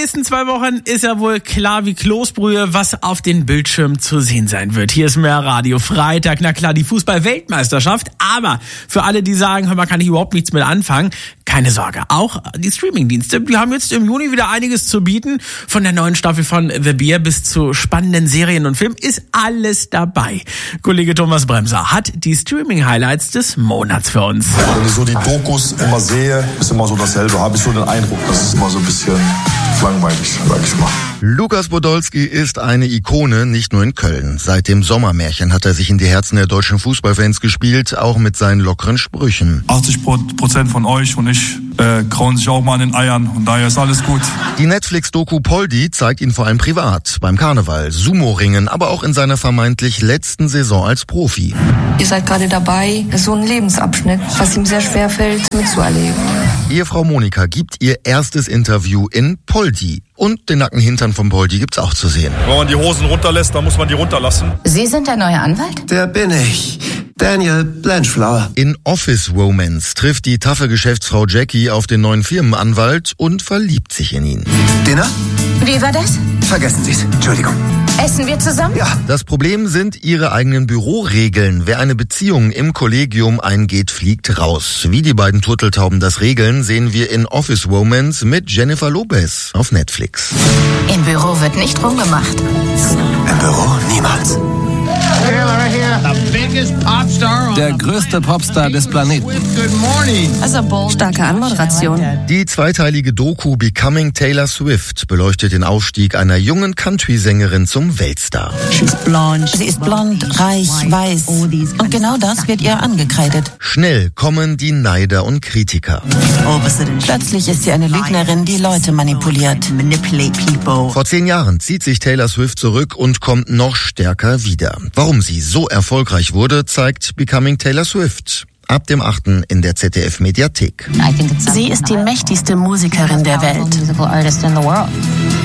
nächsten 2 Wochen ist ja wohl klar wie Kloßbrühe, was auf den Bildschirmen zu sehen sein wird. Hier ist mehr Radio Freitag. Na klar, die Fußball-Weltmeisterschaft. Aber für alle, die sagen, hör mal, kann ich überhaupt nichts mit anfangen, keine Sorge. Auch die Streamingdienste, die haben jetzt im Juni wieder einiges zu bieten. Von der neuen Staffel von The Bear bis zu spannenden Serien und Filmen ist alles dabei. Kollege Thomas Bremser hat die Streaming-Highlights des Monats für uns. Wenn ich so die Dokus immer sehe, ist immer so dasselbe. Habe ich so den Eindruck, das ist immer so ein bisschen langweilig, sag ich mal. Lukas Podolski ist eine Ikone, nicht nur in Köln. Seit dem Sommermärchen hat er sich in die Herzen der deutschen Fußballfans gespielt, auch mit seinen lockeren Sprüchen. 80% von euch und ich krauen sich auch mal an den Eiern und daher ist alles gut. Die Netflix-Doku Poldi zeigt ihn vor allem privat, beim Karneval, Sumo-Ringen, aber auch in seiner vermeintlich letzten Saison als Profi. Ihr seid gerade dabei, so einen Lebensabschnitt, was ihm sehr schwer fällt, mitzuerleben. Ehefrau Monika gibt ihr erstes Interview in Poldi. Und den nackten Hintern von Poldi gibt's auch zu sehen. Wenn man die Hosen runterlässt, dann muss man die runterlassen. Sie sind der neue Anwalt? Der bin ich. Daniel Blanchflower. In Office Romance trifft die taffe Geschäftsfrau Jackie auf den neuen Firmenanwalt und verliebt sich in ihn. Dinner? Wie war das? Vergessen Sie's. Entschuldigung. Essen wir zusammen? Ja. Das Problem sind ihre eigenen Büroregeln. Wer eine Beziehung im Kollegium eingeht, fliegt raus. Wie die beiden Turteltauben das regeln, sehen wir in Office Romance mit Jennifer Lopez auf Netflix. Im Büro wird nicht rumgemacht. Im Büro niemals. Der größte Popstar des Planeten. Starke Anmoderation. Die zweiteilige Doku Becoming Taylor Swift beleuchtet den Aufstieg einer jungen Country-Sängerin zum Weltstar. Sie ist blond, reich, weiß. Und genau das wird ihr angekreidet. Schnell kommen die Neider und Kritiker. Plötzlich ist sie eine Lügnerin, die Leute manipuliert. Vor 10 Jahren zieht sich Taylor Swift zurück und kommt noch stärker wieder. Warum sie so erfolgreich wurde, zeigt Becoming Taylor Swift. Ab dem 8. in der ZDF-Mediathek. Sie ist die mächtigste Musikerin der Welt.